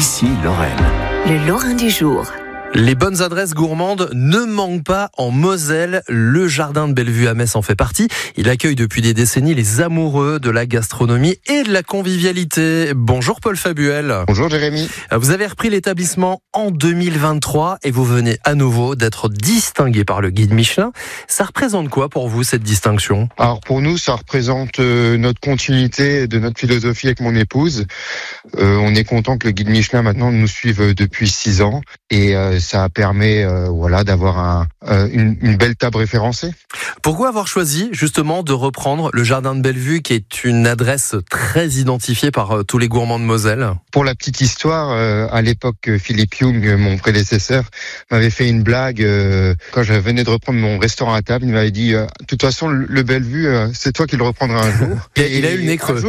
Ici Lorraine. Le Lorrain du jour. Les bonnes adresses gourmandes ne manquent pas en Moselle. Le jardin de Bellevue à Metz en fait partie. Il accueille depuis des décennies les amoureux de la gastronomie et de la convivialité. Bonjour Paul Fabuel. Bonjour Jérémy. Vous avez repris l'établissement en 2023 et vous venez à nouveau d'être distingué par le guide Michelin. Ça représente quoi pour vous cette distinction ? Alors pour nous, ça représente notre continuité de notre philosophie avec mon épouse. On est content que le guide Michelin maintenant nous suive depuis 6 ans et ça permet d'avoir une belle table référencée. Pourquoi avoir choisi justement de reprendre le jardin de Bellevue qui est une adresse très identifiée par tous les gourmands de Moselle ? Pour la petite histoire, à l'époque, Philippe Young, mon prédécesseur, m'avait fait une blague quand je venais de reprendre mon restaurant à table. Il m'avait dit de toute façon, le Bellevue, c'est toi qui le reprendras un jour. Il a eu le nez creux.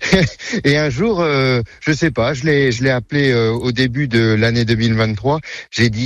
Et un jour, je sais pas, je l'ai appelé au début de l'année 2023. J'ai dit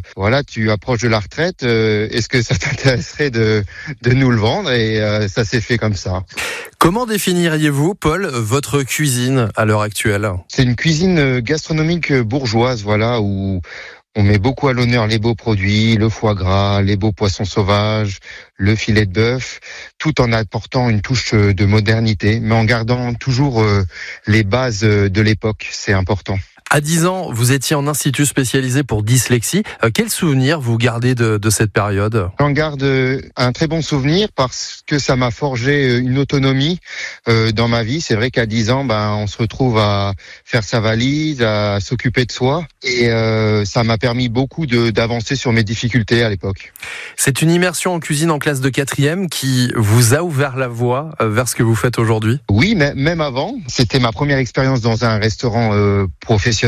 tu approches de la retraite, est-ce que ça t'intéresserait de nous le vendre ? Et ça s'est fait comme ça. Comment définiriez-vous, Paul, votre cuisine à l'heure actuelle ? C'est une cuisine gastronomique bourgeoise, où on met beaucoup à l'honneur les beaux produits, le foie gras, les beaux poissons sauvages, le filet de bœuf, tout en apportant une touche de modernité, mais en gardant toujours les bases de l'époque, c'est important. À 10 ans, vous étiez en institut spécialisé pour dyslexie. Quel souvenir vous gardez de cette période ? J'en garde un très bon souvenir parce que ça m'a forgé une autonomie dans ma vie. C'est vrai qu'à 10 ans, on se retrouve à faire sa valise, à s'occuper de soi. Et ça m'a permis beaucoup d'avancer sur mes difficultés à l'époque. C'est une immersion en cuisine en classe de 4e qui vous a ouvert la voie vers ce que vous faites aujourd'hui ? Oui, mais même avant. C'était ma première expérience dans un restaurant professionnel.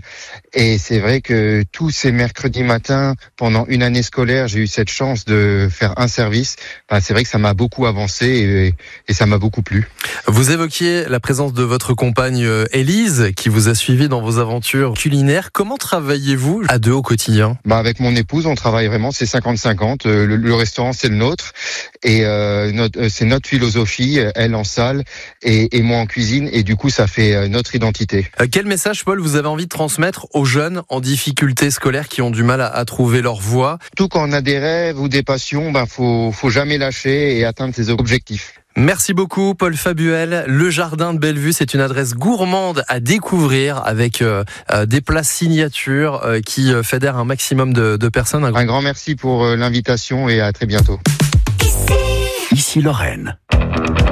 Et c'est vrai que tous ces mercredis matins, pendant une année scolaire, j'ai eu cette chance de faire un service. C'est vrai que ça m'a beaucoup avancé et ça m'a beaucoup plu. Vous évoquiez la présence de votre compagne Élise, qui vous a suivi dans vos aventures culinaires. Comment travaillez-vous à deux au quotidien ? Avec mon épouse, on travaille vraiment, c'est 50-50. Le restaurant, c'est le nôtre. Et c'est notre philosophie, elle en salle et moi en cuisine. Et du coup, ça fait notre identité. Quel message, Paul, vous avez envie de transmettre aux jeunes en difficulté scolaire qui ont du mal à trouver leur voie ? Tout quand on a des rêves ou des passions, faut jamais lâcher et atteindre ses objectifs. Merci beaucoup Paul Fabuel. Le jardin de Bellevue, c'est une adresse gourmande à découvrir avec des plats signatures qui fédèrent un maximum de personnes. Un grand merci pour l'invitation et à très bientôt. Ici Lorraine.